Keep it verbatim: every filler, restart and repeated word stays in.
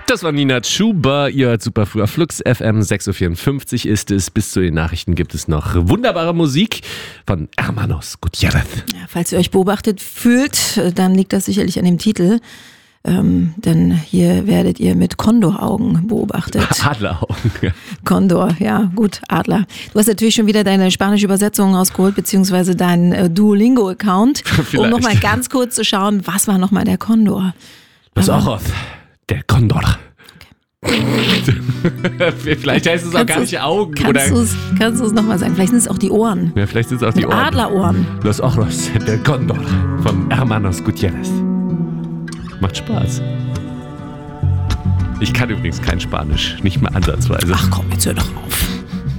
Das war Nina Chuba, ihr hört super früh auf Flux F M, sechs Uhr vierundfünfzig ist es. Bis zu den Nachrichten gibt es noch wunderbare Musik von Hermanos Gutierrez. Ja, falls ihr euch beobachtet fühlt, dann liegt das sicherlich an dem Titel. Ähm, denn hier werdet ihr mit Kondoraugen beobachtet. Adleraugen. Ja. Kondor, ja gut, Adler. Du hast natürlich schon wieder deine spanische Übersetzung rausgeholt, beziehungsweise deinen äh, Duolingo-Account, um nochmal ganz kurz zu schauen, was war nochmal der Kondor? Los ojos, der Kondor. Okay. Vielleicht heißt es auch gar nicht Augen. Kannst du es kannst nochmal sagen? Vielleicht sind es auch die Ohren. Ja, vielleicht sind es auch die Mit Ohren. Adlerohren. Los ojos, der Kondor von Hermanos Gutierrez. Macht Spaß. Ich kann übrigens kein Spanisch, nicht mal ansatzweise. Ach komm, jetzt hör doch auf.